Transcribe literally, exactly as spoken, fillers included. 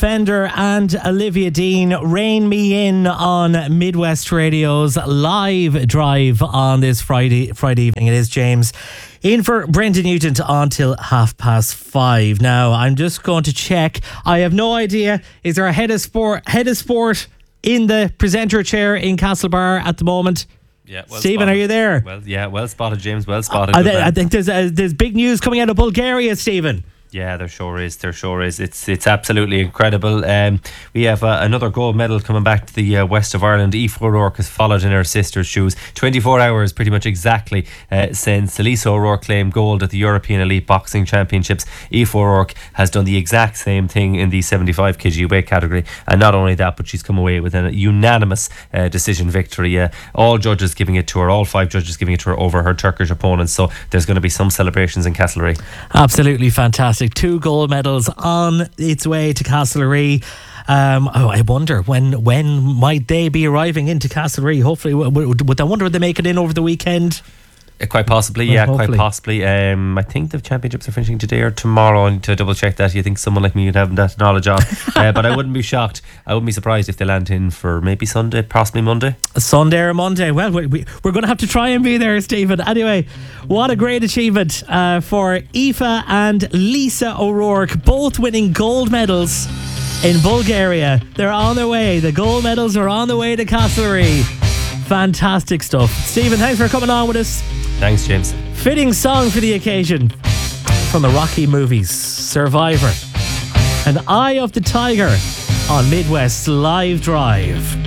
Fender and Olivia Dean, Rein Me In on Midwest Radio's live drive on this Friday Friday evening. It is James in for Brendan Nugent until half past five. Now, I'm just going to check. I have no idea. Is there a head of sport, head of sport in the presenter chair in Castlebar at the moment? Yeah, well Stephen, spotted. are you there? Well, yeah, well spotted, James. Well spotted. I, th- I think there's uh, there's big news coming out of Bulgaria, Stephen. Yeah, there sure is. There sure is. It's it's absolutely incredible. Um, we have uh, another gold medal coming back to the uh, west of Ireland. Aoife O'Rourke has followed in her sister's shoes. twenty-four hours, pretty much exactly, uh, since Elisa O'Rourke claimed gold at the European Elite Boxing Championships. Aoife O'Rourke has done the exact same thing in the seventy-five kilogram weight category. And not only that, but she's come away with a unanimous uh, decision victory. Uh, all judges giving it to her, all five judges giving it to her over her Turkish opponents. So there's going to be some celebrations in Castlereagh. Absolutely fantastic. Two gold medals on its way to Castlereagh. Um, oh, I wonder when when might they be arriving into Castlereagh? Hopefully, would, would I wonder would they make it in over the weekend? Uh, quite possibly, Well, yeah, hopefully. quite possibly. Um, I think the championships are finishing today or tomorrow. I need to double check that. You think someone like me would have that knowledge of? uh, but I wouldn't be shocked. I wouldn't be surprised if they land in for maybe Sunday, possibly Monday. Sunday or Monday. Well, we, we, we're going to have to try and be there, Stephen. Anyway, what a great achievement uh, for Aoife and Lisa O'Rourke, both winning gold medals in Bulgaria. They're on their way. The gold medals are on the way to Castlereagh. Fantastic stuff. Stephen, thanks for coming on with us. Thanks, James. Fitting song for the occasion from the Rocky movies, Survivor and Eye of the Tiger on Midwest Live Drive.